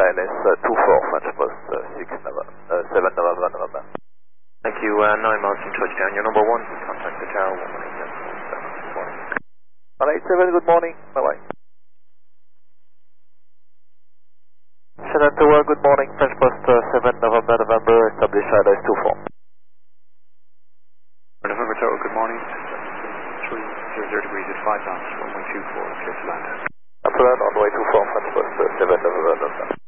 ILS 24, French Post 7 November. Thank you, 9 miles from touchdown. You're number 1, contact the tower, 187. 187, good morning, bye-bye. Shannon Tower, good morning, French Post 7 November, establish ILS 24. November Tower, good morning. 300 degrees at 5 knots, runway 24, clear to land. After that, on the way 24, French Post 7 November.